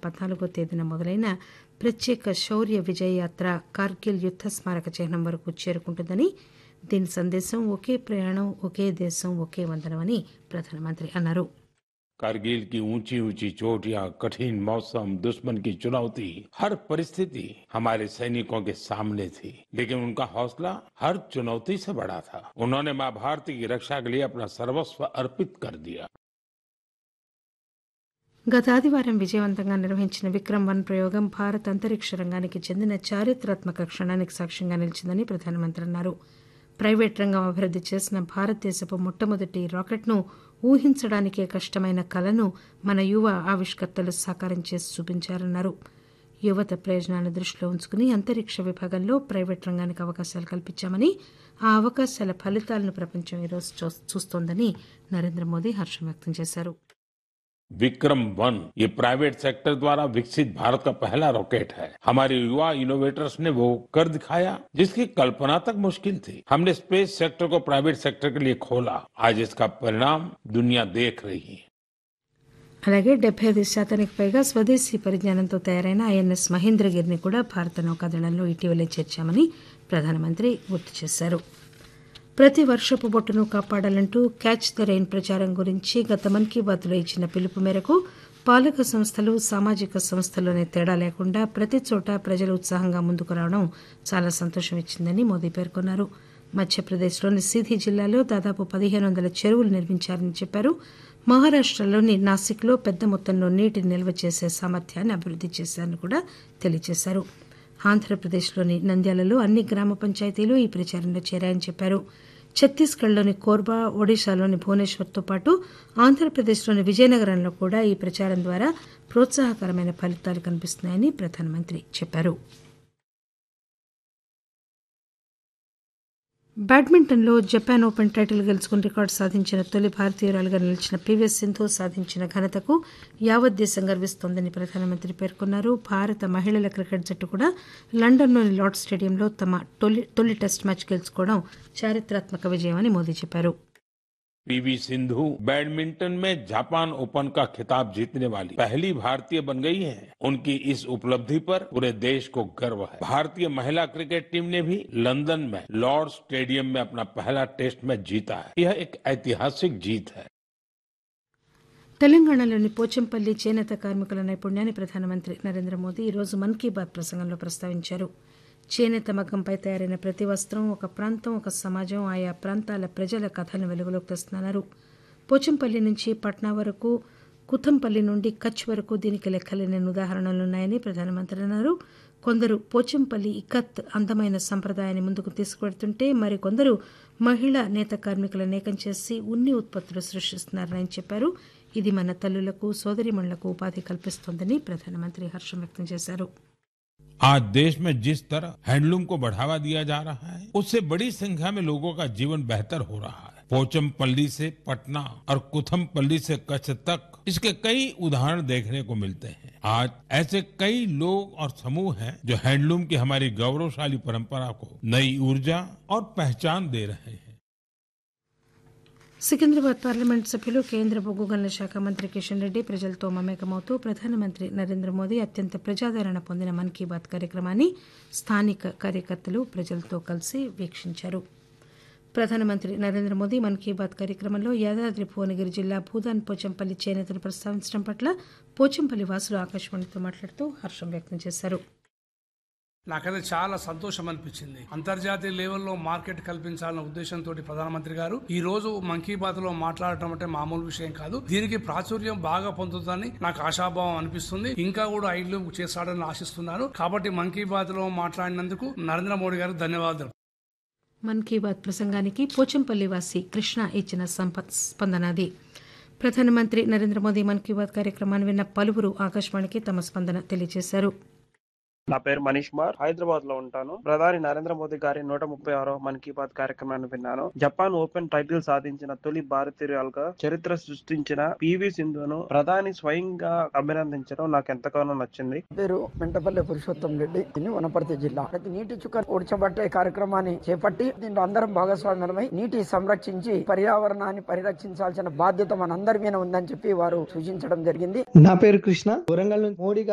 14వ తేదీన మొదలైన ప్రత్యేక శౌర్య విజయ యాత్ర కార్గిల్ యుద్ద స్మారక చిహ్నం వరకు చేరుకుంటుందని, దీని సందేశం ఒకే ప్రయాణం, ఒకే దేశం, ఒకే వందనం అని ప్రధానమంత్రి అన్నారు. कारगिल की ऊंची ऊंची चोटियां, कठिन मौसम, दुश्मन की चुनौती, हर परिस्थिति हमारे सैनिकों के सामने थी, लेकिन उनका हौसला हर चुनौती से बड़ा था। उन्होंने मां भारती की रक्षा के लिए अपना सर्वस्व अर्पित कर दिया। గత ఆదివారం విజయవంతంగా నిర్వహించిన విక్రమ్-1 ప్రయోగం భారత అంతరిక్ష రంగానికి చెందిన చారిత్రాత్మక క్షణానికి సాక్ష్యంగా నిలిచిందని ప్రధానమంత్రి అన్నారు. ప్రైవేట్ రంగం అభివృద్ది చేసిన భారతదేశపు మొట్టమొదటి రాకెట్ను ఊహించడానికే కష్టమైన కలను మన యువ ఆవిష్కర్తలు సాకారం చేసి చూపించారన్నారు. యువత ప్రయోజనాలను దృష్టిలో ఉంచుకుని అంతరిక్ష విభాగంలో ప్రైవేట్ రంగానికి అవకాశాలు కల్పించామని, ఆ అవకాశాల ఫలితాలను ప్రపంచం ఈరోజు చూస్తోందని నరేంద్ర మోదీ హర్షం వ్యక్తం చేశారు. विक्रम-1 ये प्राइवेट सेक्टर द्वारा विकसित भारत का पहला रॉकेट है। हमारे युवा इनोवेटर्स ने वो कर दिखाया जिसकी कल्पना तक मुश्किल थी। हमने स्पेस सेक्टर को प्राइवेट सेक्टर के लिए खोला। आज इसका परिणाम दुनिया देख रही है. అలాగే 75% పైగా స్వదేశీ పరిజ్ఞానంతో తయారైన ఐఎన్ఎస్ మహేంద్రగిరిని కూడా భారత నౌకాదళంలో ఇటీవలే చేర్చామని ప్రధానమంత్రి గుర్తు చేశారు. ప్రతి వర్షపు బొట్టును కాపాడాలంటూ క్యాచ్ ద రెయిన్ ప్రచారం గురించి గత మన్ కీ బాత్లో ఇచ్చిన పిలుపు మేరకు పాలక సంస్థలు, సామాజిక సంస్థల్లోనే తేడా లేకుండా ప్రతి చోట ప్రజలు ఉత్సాహంగా ముందుకు రావడం చాలా సంతోషం ఇచ్చిందని మోదీ పేర్కొన్నారు. మధ్యప్రదేశ్లోని సీధీ జిల్లాలో దాదాపు 1500 చెరువులు నిర్మించారని చెప్పారు. మహారాష్టలోని నాసిక్లో పెద్ద మొత్తంలో నీటిని నిల్వ చేసే సామర్థ్యాన్ని అభివృద్ది చేశారని కూడా తెలియజేశారు. ఆంధ్రప్రదేశ్లోని నంద్యాలలో అన్ని గ్రామ పంచాయతీలు ఈ ప్రచారంలో చేరాయని చెప్పారు. ఛత్తీస్గఢ్లోని కోర్బా, ఒడిశాలోని భువనేశ్వర్తో పాటు ఆంధ్రప్రదేశ్లోని విజయనగరంలో కూడా ఈ ప్రచారం ద్వారా ప్రోత్సాహకరమైన ఫలితాలు కనిపిస్తున్నాయని ప్రధానమంత్రి చెప్పారు. బ్యాడ్మింటన్లో జపాన్ ఓపెన్ టైటిల్ గెలుచుకుని రికార్డు సాధించిన తొలి భారతీయురాలుగా నిలిచిన పీవీ సింధు సాధించిన ఘనతకు యావత్ దేశం గర్విస్తోందని ప్రధానమంత్రి పేర్కొన్నారు. భారత మహిళల క్రికెట్ జట్టు కూడా లండన్లోని లార్డ్స్ స్టేడియంలో తమ తొలి టెస్ట్ మ్యాచ్ గెలుచుకోవడం చారిత్రాత్మక విజయమని మోదీ చెప్పారు. पीवी सिंधु बैडमिंटन में जापान ओपन का खिताब जीतने वाली पहली भारतीय बन गई हैं। उनकी इस उपलब्धि पर पूरे देश को गर्व है। भारतीय महिला क्रिकेट टीम ने भी लंदन में लॉर्ड्स स्टेडियम में अपना पहला टेस्ट मैच जीता है। यह एक ऐतिहासिक जीत है. తెలంగాణలోని పోచంపల్లి చేనేత కార్మికుల నైపుణ్యాన్ని ప్రధానమంత్రి నరేంద్ర మోదీ ఈరోజు మన్ కీ బాత్ ప్రసంగంలో ప్రస్తావించారు. చేనేత మగ్గంపై తయారైన ప్రతి వస్త్రం ఒక ప్రాంతం, ఒక సమాజం, ఆయా ప్రాంతాల ప్రజల కథలను వెలుగులోకి తెస్తున్నారు. పోచంపల్లి నుంచి పట్నా వరకు, కుతంపల్లి నుండి కచ్ వరకు దీనికి లెక్కలేని ఉదాహరణలున్నాయని ప్రధానమంత్రి అన్నారు. కొందరు పోచంపల్లి ఇక్కత్ అందమైన సంప్రదాయాన్ని ముందుకు తీసుకువెడుతుంటే మరికొందరు మహిళా నేత కార్మికులను ఏకం చేసి ఉన్ని ఉత్పత్తులు సృష్టిస్తున్నారని చెప్పారు. ఇది మన తల్లులకు, సోదరీమణులకు ఉపాధి కల్పిస్తోందని ప్రధానమంత్రి హర్షం వ్యక్తం చేశారు. आज देश में जिस तरह हैंडलूम को बढ़ावा दिया जा रहा है, उससे बड़ी संख्या में लोगों का जीवन बेहतर हो रहा है. पोचमपल्ली से पटना और कुथमपल्ली से कच्छ तक इसके कई उदाहरण देखने को मिलते हैं. आज ऐसे कई लोग और समूह हैं जो हैंडलूम की हमारी गौरवशाली परंपरा को नई ऊर्जा और पहचान दे रहे हैं. సికింద్రాబాద్ పార్లమెంట్ సభ్యులు, కేంద్ర బొగ్గు గనుల శాఖ మంత్రి కిషన్ రెడ్డి ప్రజలతో మమేకమవుతూ ప్రధానమంత్రి నరేంద్ర మోదీ అత్యంత ప్రజాదరణ పొందిన మన్ కీ బాత్ కార్యక్రమాన్ని స్థానిక కార్యకర్తలు ప్రజలతో కలిసి వీక్షించారు. ప్రధానమంత్రి నరేంద్ర మోదీ మన్ కీ బాత్ కార్యక్రమంలో యాదాద్రి భువనగిరి జిల్లా భూదాన్ పోచంపల్లి చేనేతను ప్రస్తావించడం పట్ల పోచంపల్లి వాసులు ఆకాశవాణితో మాట్లాడుతూ హర్షం వ్యక్తం చేశారు. నాకైతే చాలా సంతోషం అనిపించింది. అంతర్జాతీయ లెవెల్లో మార్కెట్ కల్పించాలన్న ఉద్దేశంతో ప్రధానమంత్రి గారు ఈ రోజు మన్ కీ బాత్ లో మాట్లాడటం అంటే మామూలు విషయం కాదు. దీనికి ప్రాచుర్యం బాగా పొందుతుందని నాకు ఆశాభావం అనిపిస్తుంది. ఇంకా కూడా ఐడ్లు చేస్తాడని ఆశిస్తున్నాను. కాబట్టి మన్ కీ బాత్ లో మాట్లాడినందుకు నరేంద్ర మోడీ గారు ధన్యవాదాలు. మన్ కీ బాత్ ప్రసంగానికి పోచంపల్లి వాసి కృష్ణ ఇచ్చిన స్పందనాది. ప్రధానమంత్రి నరేంద్ర మోదీ మన్ కీ బాత్ కార్యక్రమాన్ని విన్న పలువురు ఆకాశవాణికి తమ స్పందన తెలియజేశారు. నా పేరు మనీష్ కుమార్, హైదరాబాద్ లో ఉంటాను. ప్రధాని నరేంద్ర మోదీ గారి 136వ మన్ కీ బాత్ కార్యక్రమాన్ని విన్నాను. జపాన్ ఓపెన్ టైటిల్ సాధించిన తొలి భారతీయురాలుగా చరిత్ర సృష్టించిన పివి సింధును ప్రధాని స్వయంగా అభినందించడం నాకు ఎంతగానో నచ్చింది. పేరు మెంటపల్లి పురుషోత్తం రెడ్డి, వనపర్తి జిల్లా. ప్రతి నీటి చుక్క ఓడ్చబట్టే కార్యక్రమాన్ని చేపట్టి దీంట్లో అందరం భాగస్వామ్యమై నీటి సంరక్షించి పర్యావరణాన్ని పరిరక్షించాల్సిన బాధ్యత మనందరి మీద ఉందని చెప్పి వారు సూచించడం జరిగింది. నా పేరు కృష్ణ, వరంగల్ నుంచి మోడీ